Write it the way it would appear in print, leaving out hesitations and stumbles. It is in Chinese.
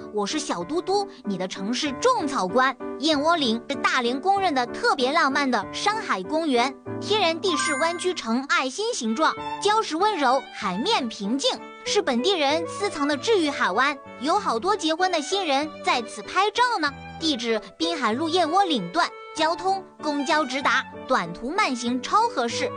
我是小嘟嘟，你的城市种草官。燕窝岭是大连公认的特别浪漫的山海公园，天然地势弯曲成爱心形状，礁石温柔，海面平静，是本地人私藏的治愈海湾，有好多结婚的新人在此拍照呢。地址：滨海路燕窝岭段，交通公交直达，短途慢行超合适。